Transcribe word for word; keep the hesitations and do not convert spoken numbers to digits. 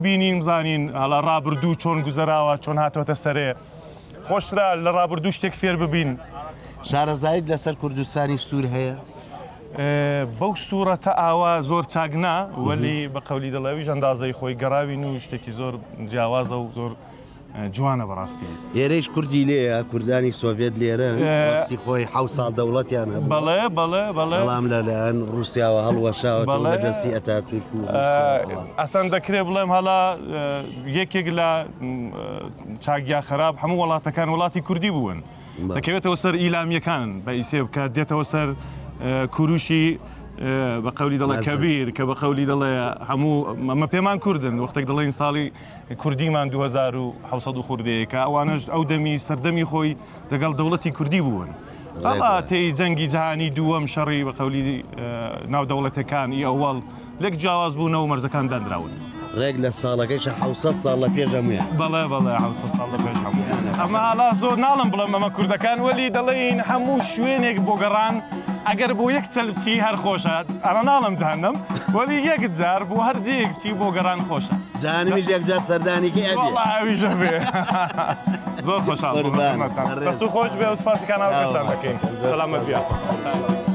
بینین بزانین هەڵا ڕابردوو چۆن گوزەراوە چۆن هاتۆتە سەرێ خۆشترا لە ڕابردوو شتێک فێر ببین. شارەزایت لەسەر کوردستانی سوور هەیە؟ بەو سوورەتە ئاوا زۆر چاگنا وەلی بە قەولی دەڵێویش ئەندازەی خۆی گەڕاوین و شتێکی زۆر جیاوازە و زۆر جوانە بەڕاستی. ئێرەش کوردی لێیە کوردانی سۆڤێت لێرە وەختی خۆی حەوت ساڵ دەوڵەتیان هەبوو. بەڵێ بەڵێ بەڵێ بەڵام لەلایەن رووسیاوە هەڵوەشاوە بەدەستی ئەتاتورک و ئەسەن دەکرێت بڵێم هەڵا یەکێک لە چاگیا خراپ هەموو وڵاتەکان وڵاتی کوردی بوون دەکەوێتەوە سەر ئیلامیەکان بە ئیسێ بکات دێتەوە سەر کوروشی بە قەولی دەڵێ کەبیر کە بە قەولی دەڵێ هەموو ئەمە پێمان کوردن وەختێک دەڵێن ساڵی کوردیمان دوو هەزار و حەوسەد و خوردەیەکە ئەوانەش ئەو دەمی سەردەمی خۆی لەگەڵ دەوڵەتی کوردی بوون. بەڵا تێی جەنگی جیهانی دووەم شەڕی بە قەولی ناودەوڵەتەکان ئی ئەوەڵ لێک جیاواز بوونەوە مەرزەکان دانراون. ڕێک لە ساڵەکەیش حەوسەد ساڵ لە پێش هەموویان. بەڵێ بەڵێ حەوسەد ساڵ لە پێش هەموویان. ئەمە هەڵا زۆر ناڵم بڵێم ئەمە کوردەکان وەلی دەڵێن هەموو شوێنێک بۆ گەڕان ئەگەر بۆ یەک چەل بچی هەر خۆشە ئەمە ناڵم جەهەنەم وەلی یەک جار بۆ هەر جەیەک بچی بۆ گەڕان خۆشە. جانمیش یەک جار سەردانێکی ئەبێ. وەڵڵا ئەویشە بێ. زۆر خۆشحاڵ بووم. دەست و خۆش بێ و سپاسی کاناڵەکەشتان دەکەین. سەلامەت بیا.